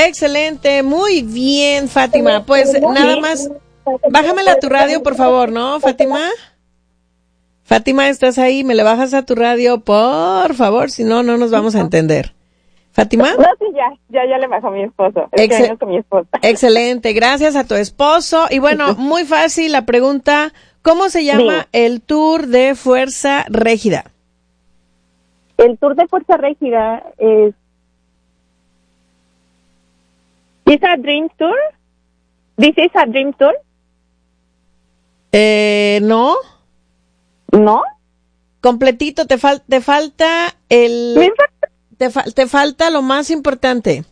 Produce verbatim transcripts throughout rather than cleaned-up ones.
Excelente, muy bien, Fátima. Pues nada más, bájamela a tu radio, por favor, ¿no, Fátima? Fátima, ¿estás ahí? ¿Me le bajas a tu radio, por favor? Si no, no nos vamos a entender. ¿Fátima? No, sí, ya, ya, ya le bajó a mi esposo. Excel- con mi esposa. Excelente, gracias a tu esposo. Y bueno, muy fácil la pregunta, ¿cómo se llama Dime. el tour de Fuerza Régida? El tour de Fuerza Régida es... ¿Es a Dream Tour? ¿Dices a Dream Tour? Eh, ¿no? ¿No? Completito, te, fal- te falta el... ¿Me falta? Te, fa- te falta lo más importante.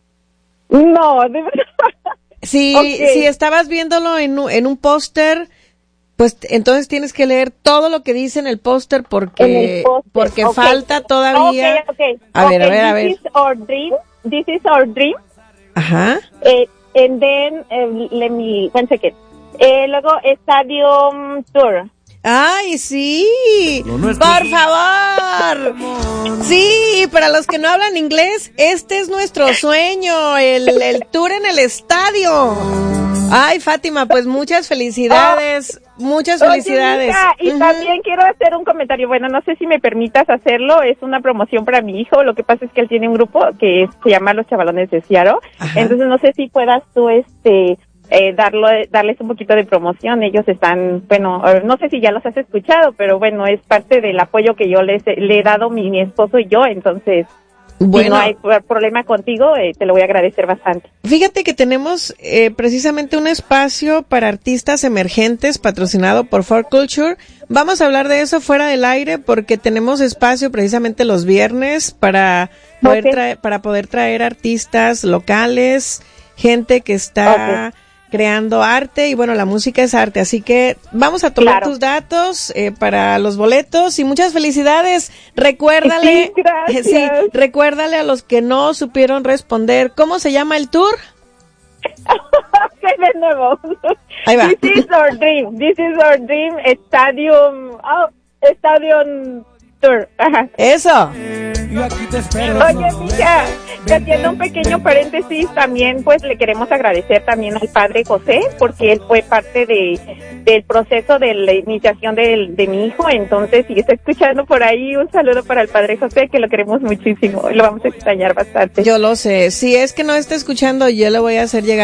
No, de verdad. Si, Okay. si estabas viéndolo en, un- en un póster, pues t- entonces tienes que leer todo lo que dice en el póster porque, En el póster, porque okay. falta todavía. Ok, ok. A ver, a Okay, ver, a ver. This is our dream. This is our dream. Ajá. Eh, and then, eh, let me, one second. Eh, luego, Stadium Tour. ¡Ay, sí! ¡Por favor! Sí, para los que no hablan inglés, este es nuestro sueño, el, el tour en el estadio. Ay, Fátima, pues muchas felicidades, muchas felicidades. Oye, hija, y Ujú. también quiero hacer un comentario. Bueno, no sé si me permitas hacerlo. Es una promoción para mi hijo. Lo que pasa es que él tiene un grupo que se llama Los Chavalones de Seattle. Ajá. Entonces, no sé si puedas tú, este... Eh, darlo, darles un poquito de promoción. Ellos están, bueno, no sé si ya los has escuchado, pero bueno, es parte del apoyo que yo les le he dado mi, mi esposo y yo, entonces Bueno, si no hay problema contigo, eh, te lo voy a agradecer bastante. fíjate que tenemos eh, precisamente un espacio para artistas emergentes patrocinado por For Culture. Vamos a hablar de eso fuera del aire porque tenemos espacio precisamente los viernes para poder Okay. traer, para poder traer artistas locales, gente que está Okay. creando arte y bueno, la música es arte, así que vamos a tomar Claro. tus datos eh, para los boletos y muchas felicidades. Recuérdale, Sí, gracias. sí, recuérdale a los que no supieron responder, ¿cómo se llama el tour? Ok, de nuevo. Ahí va. This is our dream. This is our dream Stadium. Oh, Stadium Tour. Ajá. Eso. Oye, mija, que haciendo un pequeño paréntesis, también pues le queremos agradecer también al padre José, porque él fue parte de del proceso de la iniciación del, de mi hijo, entonces si está escuchando por ahí, un saludo para el padre José, que lo queremos muchísimo, y lo vamos a extrañar bastante. Yo lo sé. Si es que no está escuchando, yo le voy a hacer llegar